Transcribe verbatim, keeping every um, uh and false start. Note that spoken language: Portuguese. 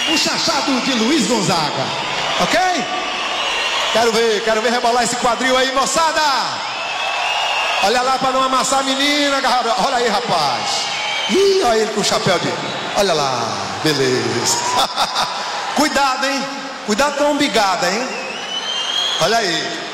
o chachado de Luiz Gonzaga. Ok? Quero ver, quero ver rebolar esse quadril aí, moçada. Olha lá para não amassar a menina. Olha aí, rapaz. Ih, olha ele com o chapéu de... Olha lá, beleza. Cuidado, hein? Cuidado com a umbigada, hein? Olha aí.